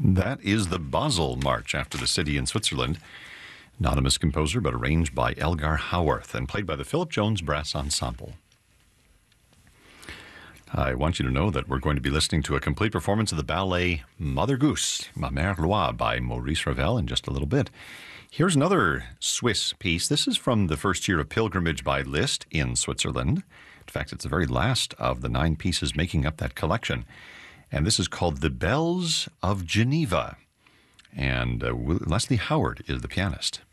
That is the Basel March after the city in Switzerland. Anonymous composer, but arranged by Elgar Howarth and played by the Philip Jones Brass Ensemble. I want you to know that we're going to be listening to a complete performance of the ballet Mother Goose, Ma Mère Loi by Maurice Ravel in just a little bit. Here's another Swiss piece. This is from the first year of pilgrimage by Liszt in Switzerland. In fact, it's the very last of the 9 pieces making up that collection. And this is called The Bells of Geneva. And Leslie Howard is the pianist.